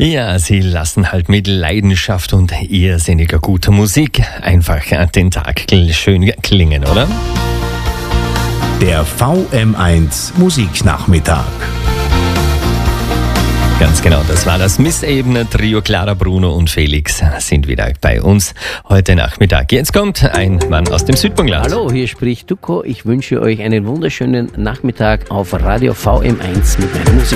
Ja, sie lassen halt mit Leidenschaft und irrsinniger guter Musik einfach den Tag schön klingen, oder? Der VM1 Musiknachmittag. Ganz genau, das war das Missebene-Trio. Clara, Bruno und Felix sind wieder bei uns heute Nachmittag. Jetzt kommt ein Mann aus dem Südburgenland. Hallo, hier spricht Tuko. Ich wünsche euch einen wunderschönen Nachmittag auf Radio VM1 mit meiner Musik.